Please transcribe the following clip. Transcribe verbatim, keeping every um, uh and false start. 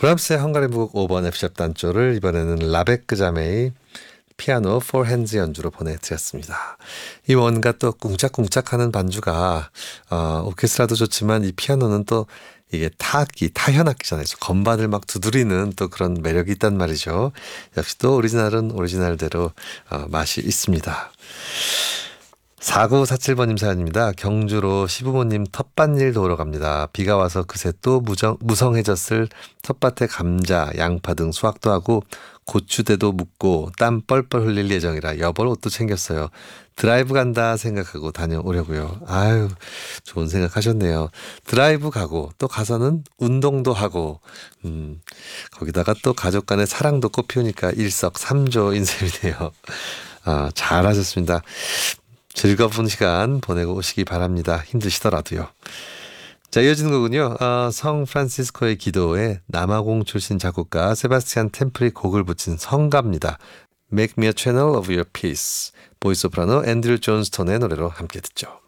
브람스의 헝가리무곡 오 번 F샵 단조를 이번에는 라베크 자매의 피아노 포 핸즈 연주로 보내드렸습니다. 이 뭔가 또 꿍짝꿍짝하는 반주가 어, 오케스트라도 좋지만 이 피아노는 또 이게 타악기, 타현악기잖아요. 건반을 막 두드리는 또 그런 매력이 있단 말이죠. 역시 또 오리지널은 오리지널대로 어, 맛이 있습니다. 사구사칠 번님 사연입니다. 경주로 시부모님 텃밭일 도우러 갑니다. 비가 와서 그새 또 무정, 무성해졌을 텃밭에 감자, 양파 등 수확도 하고 고추대도 묻고 땀 뻘뻘 흘릴 예정이라 여벌 옷도 챙겼어요. 드라이브 간다 생각하고 다녀오려고요. 아유, 좋은 생각하셨네요. 드라이브 가고 또 가서는 운동도 하고 음, 거기다가 또 가족 간의 사랑도 꽃피우니까 일석삼조인 셈이네요. 아, 잘하셨습니다. 즐거운 시간 보내고 오시기 바랍니다. 힘드시더라도요. 자, 이어지는 거군요. 어, 성 프란시스코의 기도에 남아공 출신 작곡가 세바스티안 템플이 곡을 붙인 성가입니다. Make me a channel of your peace. 보이소프라노 앤드류 존스톤의 노래로 함께 듣죠.